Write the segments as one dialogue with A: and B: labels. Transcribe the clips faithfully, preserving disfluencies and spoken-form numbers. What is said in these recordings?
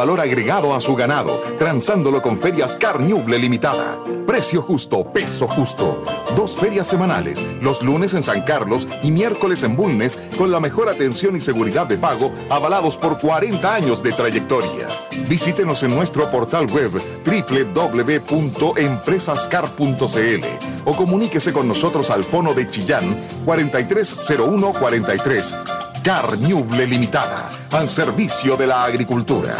A: valor agregado a su ganado, transándolo con Ferias Carniuble Limitada. Precio justo, peso justo. Dos ferias semanales, los lunes en San Carlos y miércoles en Bulnes, con la mejor atención y seguridad de pago, avalados por cuarenta años de trayectoria. Visítenos en nuestro portal web doble u doble u doble u punto empresascar punto c l o comuníquese con nosotros al fono de Chillán cuarenta y tres cero uno cuarenta y tres. Carniuble Limitada, al servicio de la agricultura.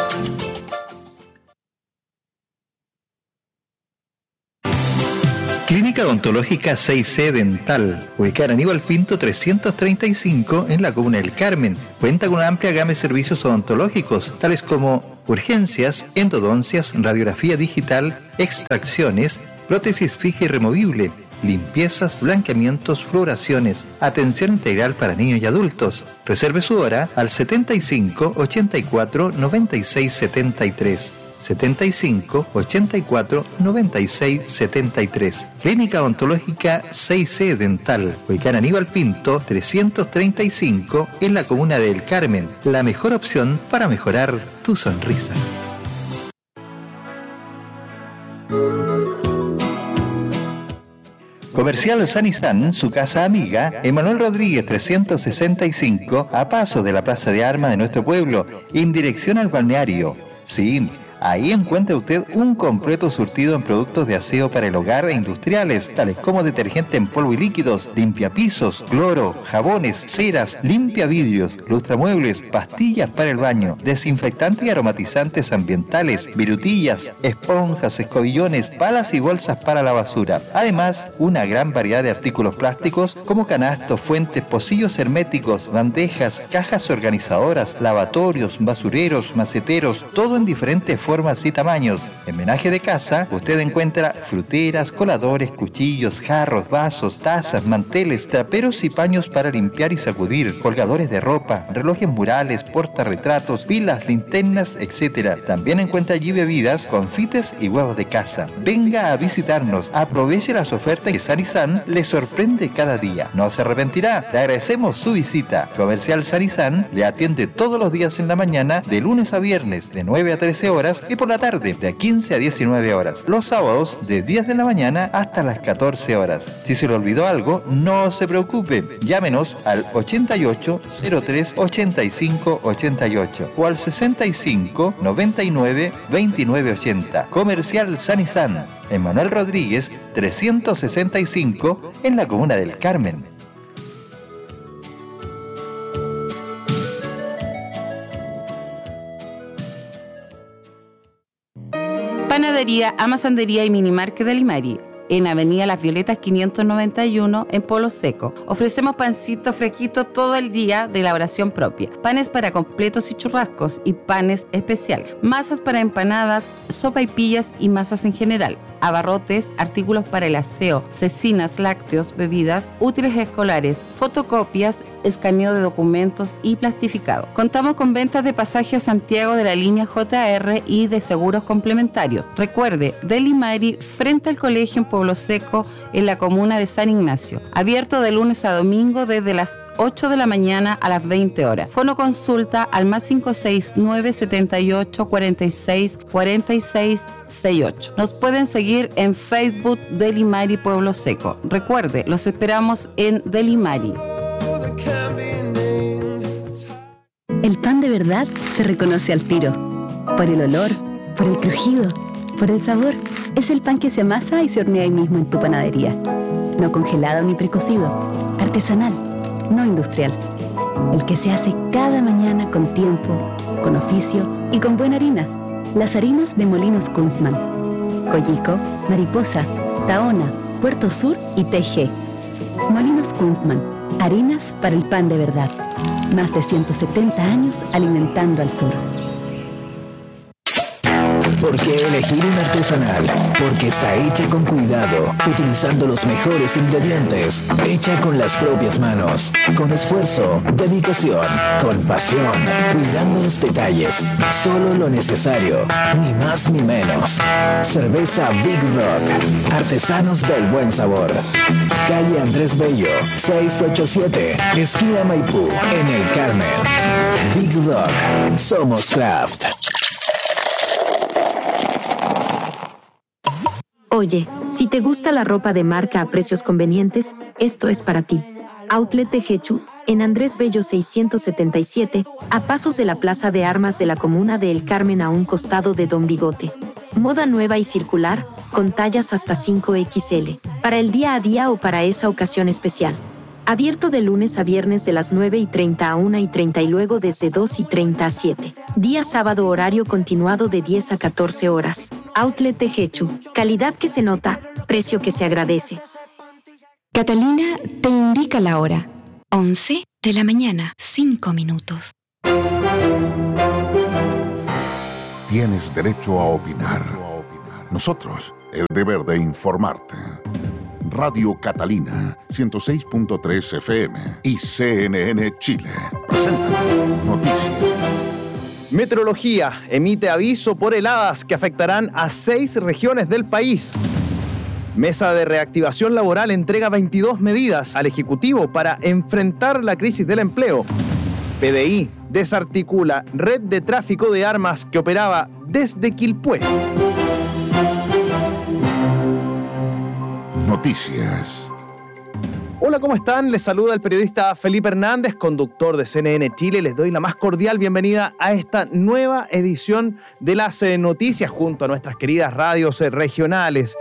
B: Clínica Odontológica seis C Dental, ubicada en Aníbal Pinto trescientos treinta y cinco en la comuna del Carmen. Cuenta con una amplia gama de servicios odontológicos, tales como urgencias, endodoncias, radiografía digital, extracciones, prótesis fija y removible, limpiezas, blanqueamientos, fluoraciones, atención integral para niños y adultos. Reserve su hora al setenta y cinco ochenta y cuatro noventa y seis setenta y tres. setenta y cinco ochenta y cuatro noventa y seis setenta y tres. Clínica Odontológica seis C Dental, ubicada en Aníbal Pinto trescientos treinta y cinco en la comuna del Carmen. La mejor opción para mejorar tu sonrisa. Comercial San y San, su casa amiga, Emanuel Rodríguez trescientos sesenta y cinco, a paso de la Plaza de Armas de nuestro pueblo, en dirección al balneario. Sí, ahí encuentra usted un completo surtido en productos de aseo para el hogar e industriales, tales como detergente en polvo y líquidos, limpiapisos, cloro, jabones, ceras, limpiavidrios, lustramuebles, pastillas para el baño, desinfectantes y aromatizantes ambientales, virutillas, esponjas, escobillones, palas y bolsas para la basura. Además, una gran variedad de artículos plásticos como canastos, fuentes, pocillos herméticos, bandejas, cajas organizadoras, lavatorios, basureros, maceteros, todo en diferentes formas y tamaños. En menaje de casa, usted encuentra fruteras, coladores, cuchillos, jarros, vasos, tazas, manteles, traperos y paños para limpiar y sacudir, colgadores de ropa, relojes murales, portarretratos, pilas, linternas, etcétera. También encuentra allí bebidas, confites y huevos de casa. Venga a visitarnos, aproveche las ofertas que San y San le sorprende cada día. No se arrepentirá. Le agradecemos su visita. Comercial San y San le atiende todos los días en la mañana, de lunes a viernes, de nueve a trece horas, y por la tarde de quince a diecinueve horas. Los sábados de diez de la mañana hasta las catorce horas. Si se le olvidó algo, no se preocupe. Llámenos al ochenta y ocho cero tres ochenta y cinco ochenta y ocho o al sesenta y cinco noventa y nueve veintinueve ochenta. Comercial San y San, Emanuel Rodríguez trescientos sesenta y cinco en la comuna del Carmen.
C: Panadería, Amasandería y Minimarket de Limari, en Avenida Las Violetas quinientos noventa y uno, en Polo Seco. Ofrecemos pancito fresquito todo el día de elaboración propia, panes para completos y churrascos y panes especial, masas para empanadas, sopaipillas y masas en general, abarrotes, artículos para el aseo, cecinas, lácteos, bebidas, útiles escolares, fotocopias, escaneo de documentos y plastificado. Contamos con ventas de pasaje a Santiago de la línea J R y de seguros complementarios. Recuerde, Deli Mari, frente al colegio en Pueblo Seco, en la comuna de San Ignacio. Abierto de lunes a domingo desde las ocho de la mañana a las veinte horas. Fono consulta al más cinco seis nueve setenta y ocho cuarenta y seis cuarenta y seis sesenta y ocho. Nos pueden seguir en Facebook Deli Mari Pueblo Seco. Recuerde, los esperamos en Deli Mari.
D: El pan de verdad se reconoce al tiro. Por el olor, por el crujido, por el sabor. Es el pan que se amasa y se hornea ahí mismo en tu panadería. No congelado ni precocido. Artesanal, no industrial. El que se hace cada mañana con tiempo, con oficio y con buena harina. Las harinas de Molinos Kunstmann. Collico, Mariposa, Tahona, Puerto Sur y T G. Molinos Kunstmann. Harinas para el pan de verdad. Más de ciento setenta años alimentando al sur.
E: ¿Por qué elegir un artesanal? Porque está hecha con cuidado, utilizando los mejores ingredientes, hecha con las propias manos, con esfuerzo, dedicación, con pasión, cuidando los detalles, solo lo necesario, ni más ni menos. Cerveza Big Rock, artesanos del buen sabor. Calle Andrés Bello, seiscientos ochenta y siete, esquina Maipú, en el Carmen. Big Rock, somos craft.
F: Oye, si te gusta la ropa de marca a precios convenientes, esto es para ti. Outlet Tejechu, en Andrés Bello seiscientos setenta y siete, a pasos de la Plaza de Armas de la Comuna de El Carmen a un costado de Don Bigote. Moda nueva y circular, con tallas hasta cinco equis ele, para el día a día o para esa ocasión especial. Abierto de lunes a viernes de las nueve y treinta a una y treinta y luego desde dos y treinta a siete. Día sábado horario continuado de diez a catorce horas. Outlet Tejechu, calidad que se nota, precio que se agradece.
G: Catalina te indica la hora. once de la mañana, cinco minutos.
A: Tienes derecho a opinar. Nosotros, el deber de informarte. Radio Catalina, ciento seis punto tres efe eme y ce ene ene Chile presentan Noticias.
H: Meteorología emite aviso por heladas que afectarán a seis regiones del país. Mesa de Reactivación Laboral entrega veintidós medidas al Ejecutivo para enfrentar la crisis del empleo. P D I desarticula red de tráfico de armas que operaba desde Quilpué.
A: Noticias.
H: Hola, ¿cómo están? Les saluda el periodista Felipe Hernández, conductor de ce ene ene Chile. Les doy la más cordial bienvenida a esta nueva edición de las eh, noticias junto a nuestras queridas radios eh, regionales.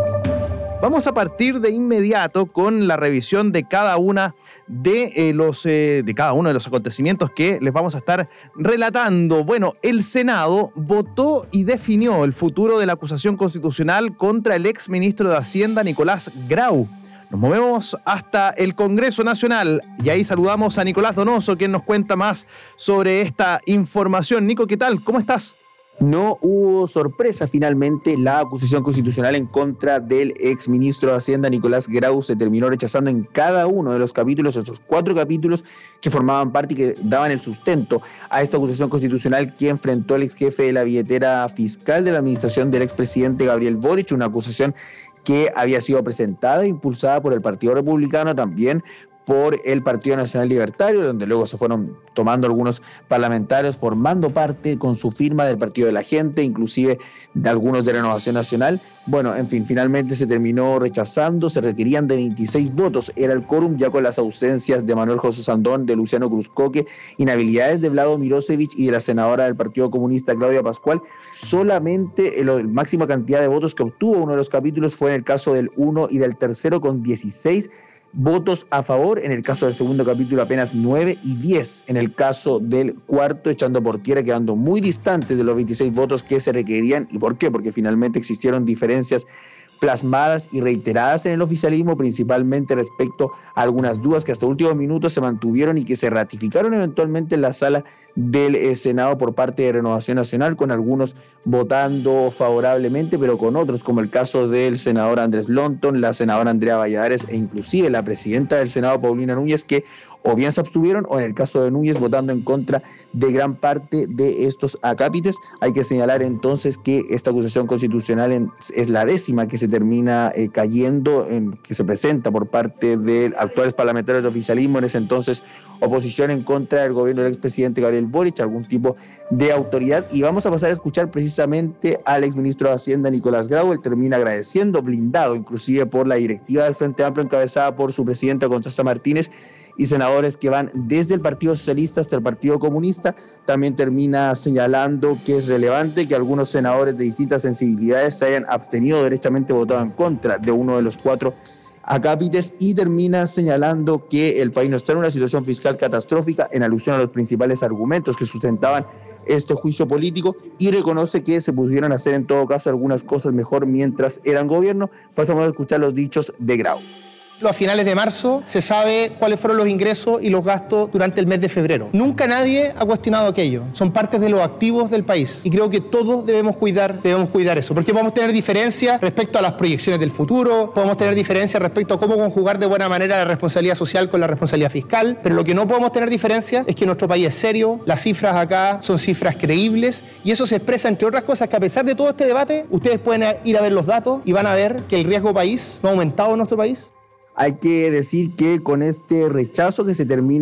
H: Vamos a partir de inmediato con la revisión de cada una de eh, los eh, de cada uno de los acontecimientos que les vamos a estar relatando. Bueno, el Senado votó y definió el futuro de la acusación constitucional contra el ex ministro de Hacienda, Nicolás Grau. Nos movemos hasta el Congreso Nacional y ahí saludamos a Nicolás Donoso, quien nos cuenta más sobre esta información. Nico, ¿qué tal? ¿Cómo estás?
I: No hubo sorpresa, finalmente la acusación constitucional en contra del exministro de Hacienda Nicolás Grau se terminó rechazando en cada uno de los capítulos, esos cuatro capítulos que formaban parte y que daban el sustento a esta acusación constitucional que enfrentó el ex jefe de la billetera fiscal de la administración del expresidente Gabriel Boric, una acusación que había sido presentada e impulsada por el Partido Republicano, también por el Partido Nacional Libertario, donde luego se fueron tomando algunos parlamentarios formando parte con su firma del Partido de la Gente, inclusive de algunos de Renovación Nacional. Bueno, en fin, finalmente se terminó rechazando, se requerían de veintiséis votos, era el quórum ya con las ausencias de Manuel José Sandón, de Luciano Cruzcoque, inhabilidades de Vlado Mirosevic y de la senadora del Partido Comunista Claudia Pascual. Solamente la máxima cantidad de votos que obtuvo uno de los capítulos fue en el caso del uno y del tercero con dieciséis votos a favor, en el caso del segundo capítulo apenas nueve y diez, en el caso del cuarto echando por tierra, quedando muy distantes de los veintiséis votos que se requerían. ¿Y por qué? Porque finalmente existieron diferencias plasmadas y reiteradas en el oficialismo, principalmente respecto a algunas dudas que hasta últimos minutos se mantuvieron y que se ratificaron eventualmente en la sala del eh, Senado por parte de Renovación Nacional, con algunos votando favorablemente, pero con otros, como el caso del senador Andrés Lonton, la senadora Andrea Valladares e inclusive la presidenta del Senado, Paulina Núñez, que o bien se abstuvieron o en el caso de Núñez votando en contra de gran parte de estos acápites. Hay que señalar entonces que esta acusación constitucional en, es la décima que se termina eh, cayendo, en, que se presenta por parte de actuales parlamentarios de oficialismo, en ese entonces oposición en contra del gobierno del expresidente Gabriel Boric, algún tipo de autoridad. Y vamos a pasar a escuchar precisamente al exministro de Hacienda Nicolás Grau. Él termina agradeciendo, blindado inclusive por la directiva del Frente Amplio encabezada por su presidenta Constanza Martínez, y senadores que van desde el Partido Socialista hasta el Partido Comunista. También termina señalando que es relevante que algunos senadores de distintas sensibilidades se hayan abstenido, derechamente votado en contra de uno de los cuatro acápites, y termina señalando que el país no está en una situación fiscal catastrófica, en alusión a los principales argumentos que sustentaban este juicio político, y reconoce que se pudieron hacer en todo caso algunas cosas mejor mientras eran gobierno. Pasamos a escuchar los dichos de Grau.
J: A finales de marzo se sabe cuáles fueron los ingresos y los gastos durante el mes de febrero. Nunca nadie ha cuestionado aquello. Son partes de los activos del país y creo que todos debemos cuidar, debemos cuidar eso, porque podemos tener diferencias respecto a las proyecciones del futuro, podemos tener diferencias respecto a cómo conjugar de buena manera la responsabilidad social con la responsabilidad fiscal, pero lo que no podemos tener diferencias es que nuestro país es serio, las cifras acá son cifras creíbles y eso se expresa, entre otras cosas, que a pesar de todo este debate, ustedes pueden ir a ver los datos y van a ver que el riesgo país no ha aumentado en nuestro país.
I: Hay que decir que con este rechazo que se termina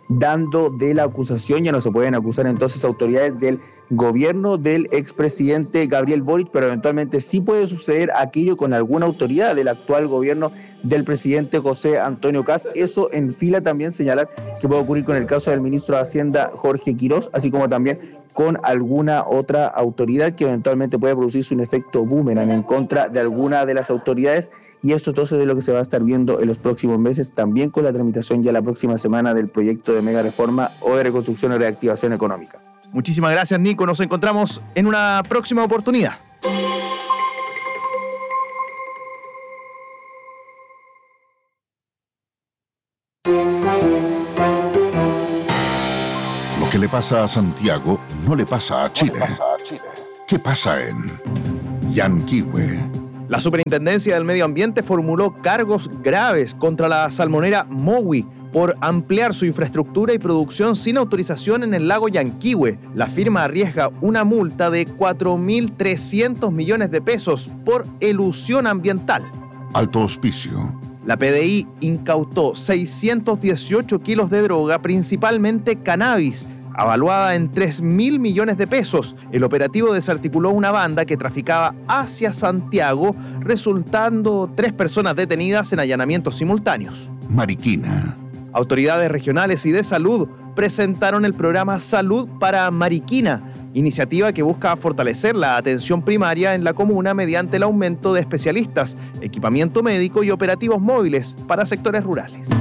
I: dando de la acusación. Ya no se pueden acusar entonces autoridades del gobierno del expresidente Gabriel Boric, pero eventualmente sí puede suceder aquello con alguna autoridad del actual gobierno del presidente José Antonio Kast. Eso en fila también señalar que puede ocurrir con el caso del ministro de Hacienda Jorge Quirós, así como también con alguna otra autoridad que eventualmente puede producirse un efecto boomerang en contra de alguna de las autoridades, y esto entonces es lo que se va a estar viendo en los próximos meses, también con la tramitación ya la próxima semana del proyecto de mega reforma o de reconstrucción y reactivación económica.
H: Muchísimas gracias, Nico. Nos encontramos en una próxima oportunidad.
A: Lo que le pasa a Santiago no le pasa a Chile. ¿Qué pasa en Yanquihue?
H: La Superintendencia del Medio Ambiente formuló cargos graves contra la salmonera Mowi por ampliar su infraestructura y producción sin autorización en el lago Yanquihue. La firma arriesga una multa de cuatro mil trescientos millones de pesos por elusión ambiental.
A: Alto auspicio.
H: La P D I incautó seiscientos dieciocho kilos de droga, principalmente cannabis, avaluada en tres mil millones de pesos. El operativo desarticuló una banda que traficaba hacia Santiago, resultando tres personas detenidas en allanamientos simultáneos.
A: Mariquina.
H: Autoridades regionales y de salud presentaron el programa Salud para Mariquina, iniciativa que busca fortalecer la atención primaria en la comuna mediante el aumento de especialistas, equipamiento médico y operativos móviles para sectores rurales.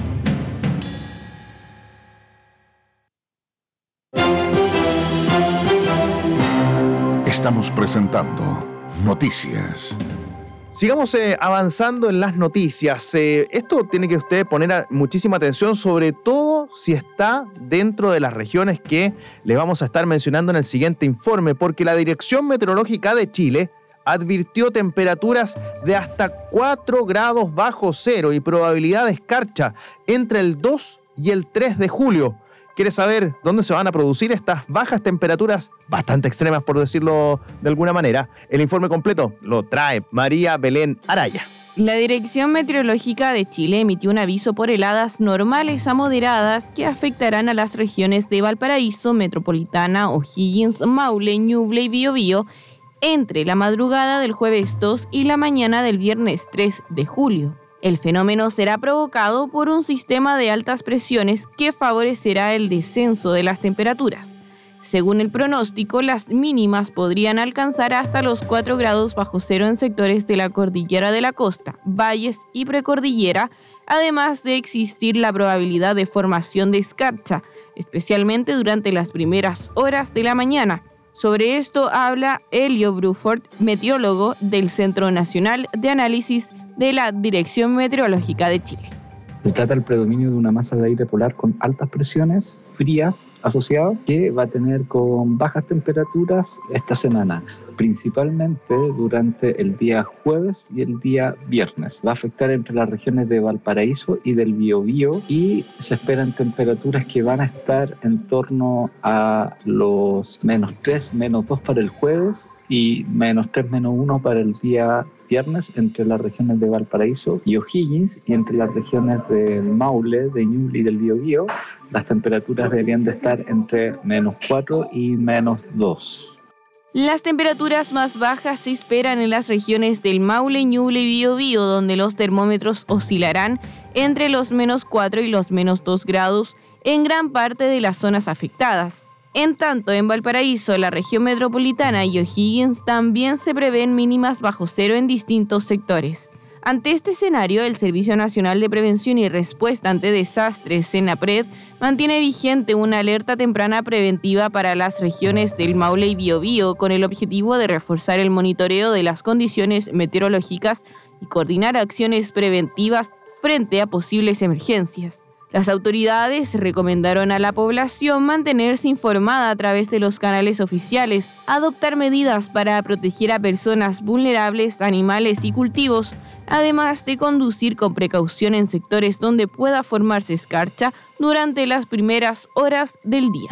A: Estamos presentando Noticias.
H: Sigamos eh, avanzando en las noticias. Eh, esto tiene que usted poner a, muchísima atención, sobre todo si está dentro de las regiones que le vamos a estar mencionando en el siguiente informe, porque la Dirección Meteorológica de Chile advirtió temperaturas de hasta cuatro grados bajo cero y probabilidad de escarcha entre el dos y el tres de julio. ¿Quiere saber dónde se van a producir estas bajas temperaturas bastante extremas, por decirlo de alguna manera? El informe completo lo trae María Belén Araya.
K: La Dirección Meteorológica de Chile emitió un aviso por heladas normales a moderadas que afectarán a las regiones de Valparaíso, Metropolitana, O'Higgins, Maule, Ñuble y Biobío entre la madrugada del jueves dos y la mañana del viernes tres de julio. El fenómeno será provocado por un sistema de altas presiones que favorecerá el descenso de las temperaturas. Según el pronóstico, las mínimas podrían alcanzar hasta los cuatro grados bajo cero en sectores de la cordillera de la costa, valles y precordillera, además de existir la probabilidad de formación de escarcha, especialmente durante las primeras horas de la mañana. Sobre esto habla Elio Bruford, meteorólogo del Centro Nacional de Análisis de la Dirección Meteorológica de Chile.
L: Se trata del predominio de una masa de aire polar con altas presiones frías asociadas que va a tener con bajas temperaturas esta semana, principalmente durante el día jueves y el día viernes. Va a afectar entre las regiones de Valparaíso y del Biobío y se esperan temperaturas que van a estar en torno a los menos tres, menos dos para el jueves y menos tres, menos uno para el día viernes entre las regiones de Valparaíso y O'Higgins, y entre las regiones del Maule, de Ñuble y del Biobío las temperaturas deberían de estar entre menos cuatro y menos dos.
K: Las temperaturas más bajas se esperan en las regiones del Maule, Ñuble y Biobío, donde los termómetros oscilarán entre los menos cuatro y los menos dos grados en gran parte de las zonas afectadas. En tanto, en Valparaíso, la región metropolitana y O'Higgins también se prevén mínimas bajo cero en distintos sectores. Ante este escenario, el Servicio Nacional de Prevención y Respuesta ante Desastres, SENAPRED, mantiene vigente una alerta temprana preventiva para las regiones del Maule y Biobío con el objetivo de reforzar el monitoreo de las condiciones meteorológicas y coordinar acciones preventivas frente a posibles emergencias. Las autoridades recomendaron a la población mantenerse informada a través de los canales oficiales, adoptar medidas para proteger a personas vulnerables, animales y cultivos, además de conducir con precaución en sectores donde pueda formarse escarcha durante las primeras horas del día.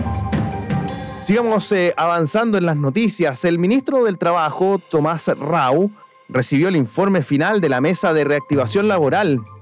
H: Sigamos eh, avanzando en las noticias. El ministro del Trabajo, Tomás Rau, recibió el informe final de la Mesa de Reactivación Laboral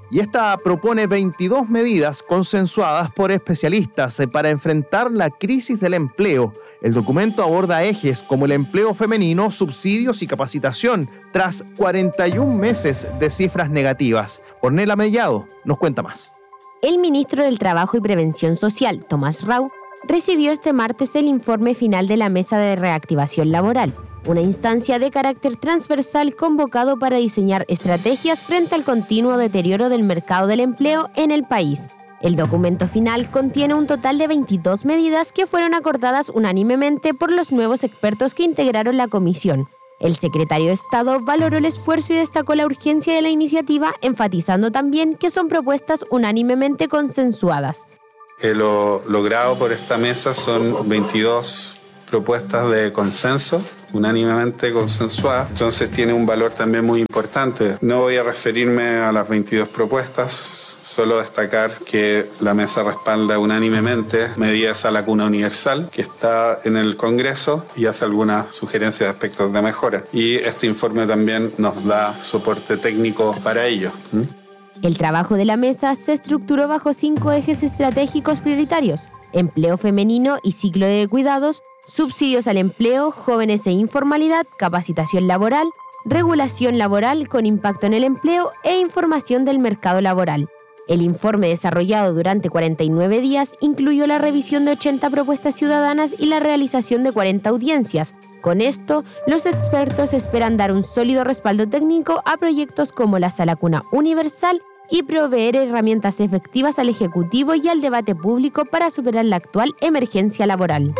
H: y esta propone veintidós medidas consensuadas por especialistas para enfrentar la crisis del empleo. El documento aborda ejes como el empleo femenino, subsidios y capacitación, tras cuarenta y un meses de cifras negativas. Ornella Mellado nos cuenta más.
M: El ministro del Trabajo y Prevención Social, Tomás Rau, recibió este martes el informe final de la Mesa de Reactivación Laboral, una instancia de carácter transversal convocado para diseñar estrategias frente al continuo deterioro del mercado del empleo en el país. El documento final contiene un total de veintidós medidas que fueron acordadas unánimemente por los nuevos expertos que integraron la comisión. El secretario de Estado valoró el esfuerzo y destacó la urgencia de la iniciativa, enfatizando también que son propuestas unánimemente consensuadas.
N: Eh, lo logrado por esta mesa son veintidós propuestas de consenso, unánimemente consensuadas, entonces tiene un valor también muy importante. No voy a referirme a las veintidós propuestas, solo destacar que la mesa respalda unánimemente medidas a la cuna universal que está en el Congreso y hace algunas sugerencias de aspectos de mejora. Y este informe también nos da soporte técnico para ello. ¿Mm?
M: El trabajo de la mesa se estructuró bajo cinco ejes estratégicos prioritarios: empleo femenino y ciclo de cuidados, subsidios al empleo, jóvenes e informalidad, capacitación laboral, regulación laboral con impacto en el empleo e información del mercado laboral. El informe desarrollado durante cuarenta y nueve días incluyó la revisión de ochenta propuestas ciudadanas y la realización de cuarenta audiencias. Con esto, los expertos esperan dar un sólido respaldo técnico a proyectos como la Sala Cuna Universal y proveer herramientas efectivas al Ejecutivo y al debate público para superar la actual emergencia laboral.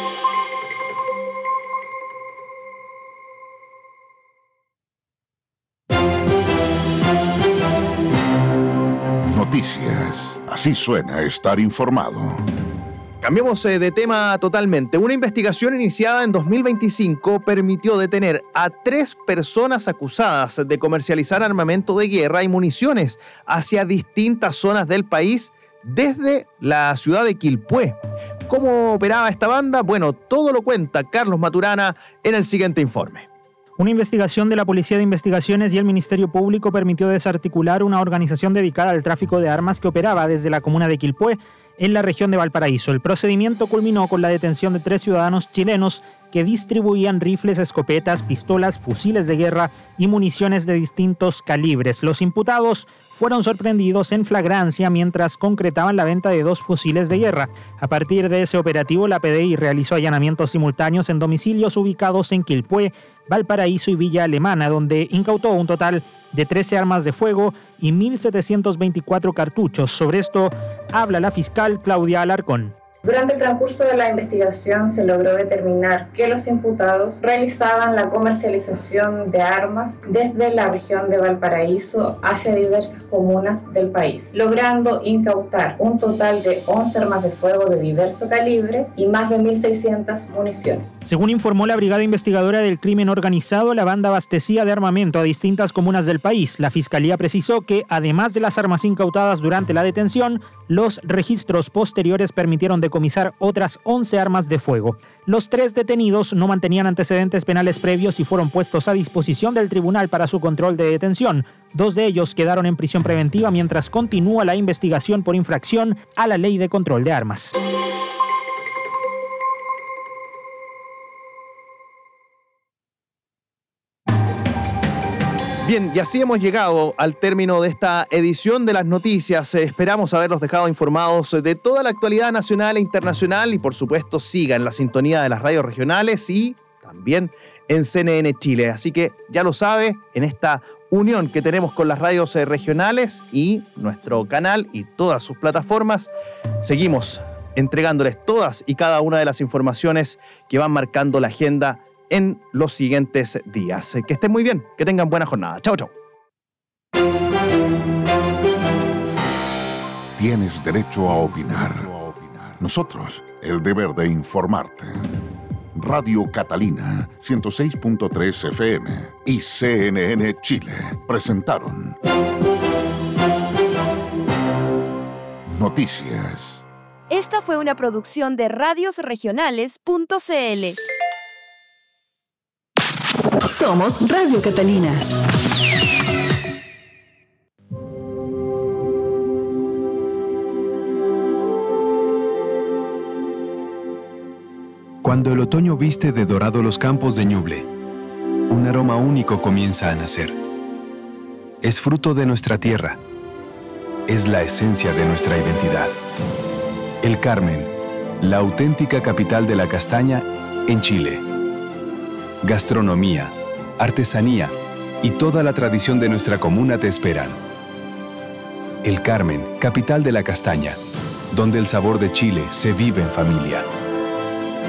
A: Noticias. Así suena estar informado.
H: Cambiamos de tema totalmente. Una investigación iniciada en dos mil veinticinco permitió detener a tres personas acusadas de comercializar armamento de guerra y municiones hacia distintas zonas del país desde la ciudad de Quilpué. ¿Cómo operaba esta banda? Bueno, todo lo cuenta Carlos Maturana en el siguiente informe.
O: Una investigación de la Policía de Investigaciones y el Ministerio Público permitió desarticular una organización dedicada al tráfico de armas que operaba desde la comuna de Quilpué, en la región de Valparaíso. El procedimiento culminó con la detención de tres ciudadanos chilenos que distribuían rifles, escopetas, pistolas, fusiles de guerra y municiones de distintos calibres. Los imputados fueron sorprendidos en flagrancia mientras concretaban la venta de dos fusiles de guerra. A partir de ese operativo, la P D I realizó allanamientos simultáneos en domicilios ubicados en Quilpué, Valparaíso y Villa Alemana, donde incautó un total de trece armas de fuego y mil setecientos veinticuatro cartuchos. Sobre esto habla la fiscal Claudia Alarcón.
P: Durante el transcurso de la investigación se logró determinar que los imputados realizaban la comercialización de armas desde la región de Valparaíso hacia diversas comunas del país, logrando incautar un total de once armas de fuego de diverso calibre y más de mil seiscientas municiones.
O: Según informó la Brigada Investigadora del Crimen Organizado, la banda abastecía de armamento a distintas comunas del país. La Fiscalía precisó que, además de las armas incautadas durante la detención, los registros posteriores permitieron decomisar otras once armas de fuego. Los tres detenidos no mantenían antecedentes penales previos y fueron puestos a disposición del tribunal para su control de detención. Dos de ellos quedaron en prisión preventiva mientras continúa la investigación por infracción a la Ley de Control de Armas.
H: Bien, y así hemos llegado al término de esta edición de las noticias. Esperamos haberlos dejado informados de toda la actualidad nacional e internacional y por supuesto sigan la sintonía de las radios regionales y también en C N N Chile. Así que ya lo sabe, en esta unión que tenemos con las radios regionales y nuestro canal y todas sus plataformas, seguimos entregándoles todas y cada una de las informaciones que van marcando la agenda en los siguientes días. Que estén muy bien, que tengan buena jornada. Chao, chao.
A: Tienes derecho a opinar. Nosotros, el deber de informarte. Radio Catalina, ciento seis punto tres F M y C N N Chile presentaron Noticias.
Q: Esta fue una producción de radios regionales punto c l.
R: Somos Radio Catalina. Cuando el otoño viste de dorado los campos de Ñuble, un aroma único comienza a nacer. Es fruto de nuestra tierra. Es la esencia de nuestra identidad. El Carmen, la auténtica capital de la castaña en Chile. Gastronomía, artesanía y toda la tradición de nuestra comuna te esperan. El Carmen, capital de la castaña, donde el sabor de Chile se vive en familia.